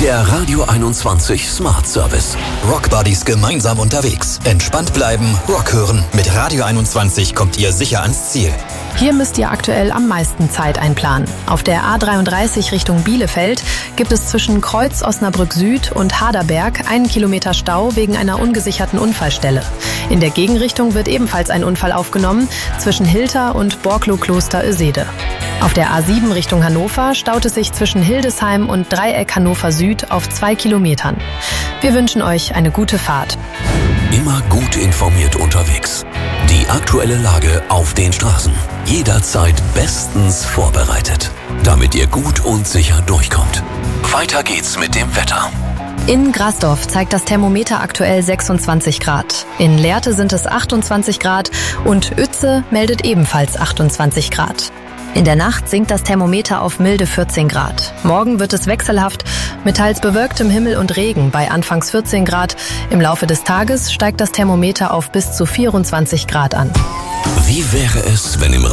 Der Radio 21 Smart Service. Rockbuddies gemeinsam unterwegs. Entspannt bleiben, Rock hören. Mit Radio 21 kommt ihr sicher ans Ziel. Hier müsst ihr aktuell am meisten Zeit einplanen. Auf der A33 Richtung Bielefeld gibt es zwischen Kreuz Osnabrück Süd und Haderberg 1 Kilometer Stau wegen einer ungesicherten Unfallstelle. In der Gegenrichtung wird ebenfalls ein Unfall aufgenommen zwischen Hilter und Borklow-Kloster Ösede. Auf der A7 Richtung Hannover staut es sich zwischen Hildesheim und Dreieck Hannover Süd auf 2 Kilometern. Wir wünschen euch eine gute Fahrt. Immer gut informiert unterwegs. Die aktuelle Lage auf den Straßen. Jederzeit bestens vorbereitet, damit ihr gut und sicher durchkommt. Weiter geht's mit dem Wetter. In Grasdorf zeigt das Thermometer aktuell 26 Grad. In Lehrte sind es 28 Grad und Uetze meldet ebenfalls 28 Grad. In der Nacht sinkt das Thermometer auf milde 14 Grad. Morgen wird es wechselhaft mit teils bewölktem Himmel und Regen bei anfangs 14 Grad. Im Laufe des Tages steigt das Thermometer auf bis zu 24 Grad an. Wie wäre es, wenn im